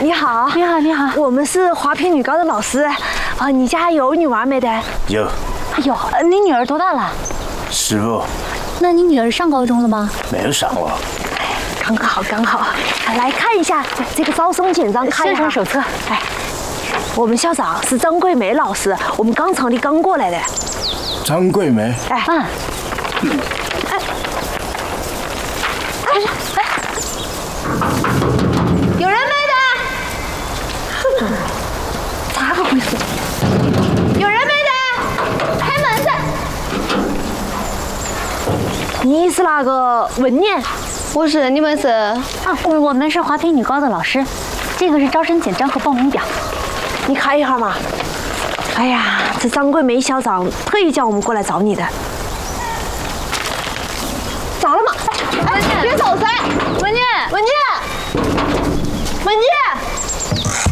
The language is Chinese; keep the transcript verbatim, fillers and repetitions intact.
你好， 你好，你好， 我们是华坪女高的老师。啊，你家有女娃没得？ 有。 哎呦，你女儿多大了？ 师傅。 那你女儿上高中了吗？ 没有上了。 刚好刚好，来看一下这个招生简章，看一下宣传手册。 哎，我们校长是张桂梅老师，我们刚成立刚过来的。 张桂梅。 哎， 嗯。哎，哎，哎， 有人没的？咋个回事？有人没的？开门的。你是那个文念？ 我是，你们是？ 啊，我们是华坪女高的老师。这个是招生简章和报名表， 你看一下嘛。哎呀，这张桂梅校长特意叫我们过来找你的。咋了嘛？哎，别走噻，文念，文念，文念。